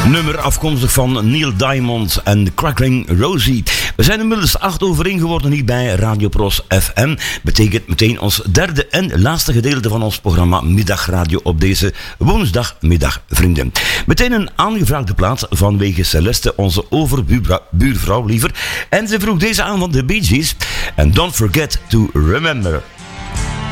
Nummer afkomstig van Neil Diamond en Crackling Rosie. We zijn inmiddels 8 over 1 geworden hier bij Radio Pros FM. Betekent meteen ons derde en laatste gedeelte van ons programma Middagradio op deze woensdagmiddag, vrienden. Meteen een aangevraagde plaats vanwege Celeste, onze overbuurvrouw liever. En ze vroeg deze aan van de Bee Gees. And don't forget to remember.